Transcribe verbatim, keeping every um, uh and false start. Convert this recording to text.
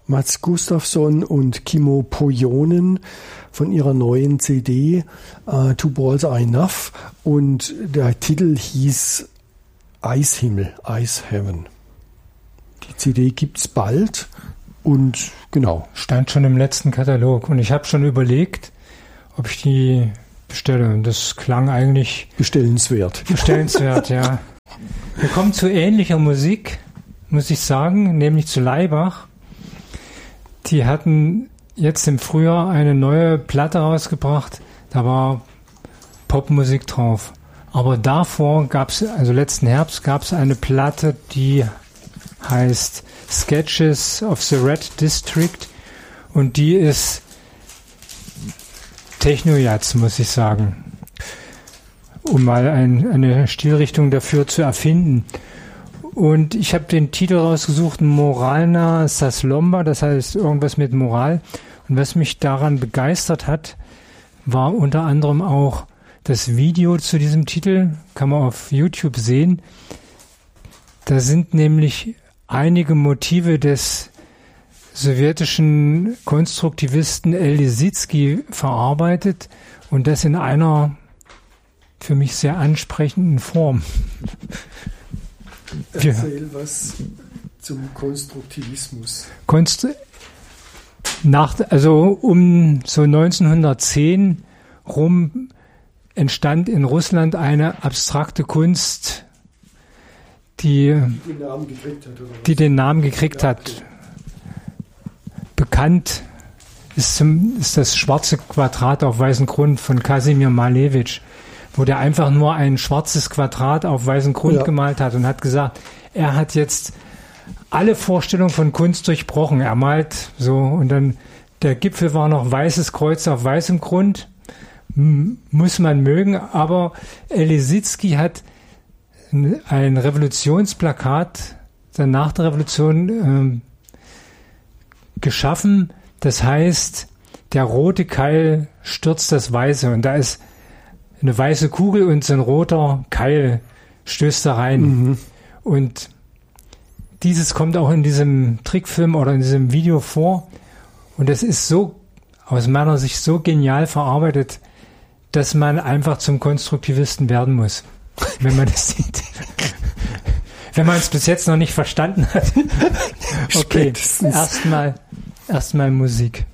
Mats Gustafsson und Kimmo Pohjonen von ihrer neuen C D uh, Two Balls Are Enough, und der Titel hieß Eishimmel, Ice Heaven. Die C D gibt's bald und genau. Stand schon im letzten Katalog und ich habe schon überlegt, ob ich die bestelle, und das klang eigentlich bestellenswert. Bestellenswert, ja. Wir kommen zu ähnlicher Musik, muss ich sagen, nämlich zu Laibach. Die hatten jetzt im Frühjahr eine neue Platte rausgebracht, da war Popmusik drauf. Aber davor gab es, also letzten Herbst, gab es eine Platte, die heißt Sketches of the Red District, und die ist Techno-Jazz, muss ich sagen, um mal ein, eine Stilrichtung dafür zu erfinden. Und ich habe den Titel rausgesucht, Moralna Saslomba, das heißt irgendwas mit Moral. Und was mich daran begeistert hat, war unter anderem auch das Video zu diesem Titel, kann man auf YouTube sehen. Da sind nämlich einige Motive des sowjetischen Konstruktivisten El Lissitzky verarbeitet, und das in einer für mich sehr ansprechenden Form. Erzähl was zum Konstruktivismus. Konst Nach, also um so neunzehnhundertzehn rum entstand in Russland eine abstrakte Kunst, die, die den Namen gekriegt hat. Oder was? Die den Namen gekriegt ja, okay. hat. Bekannt ist, zum, ist das schwarze Quadrat auf weißem Grund von Kasimir Malevich, wo der einfach nur ein schwarzes Quadrat auf weißem Grund ja. gemalt hat und hat gesagt, er hat jetzt alle Vorstellungen von Kunst durchbrochen. Er malt so, und dann der Gipfel war noch weißes Kreuz auf weißem Grund. M- muss man mögen, aber El Lissitzky hat ein Revolutionsplakat dann nach der Revolution ähm, geschaffen. Das heißt, der rote Keil stürzt das Weiße, und da ist eine weiße Kugel und so ein roter Keil stößt da rein. Mhm. Und dieses kommt auch in diesem Trickfilm oder in diesem Video vor, und das ist so, aus meiner Sicht, so genial verarbeitet, dass man einfach zum Konstruktivisten werden muss, wenn man das sieht. Wenn man es bis jetzt noch nicht verstanden hat. Okay, erstmal erstmal Musik.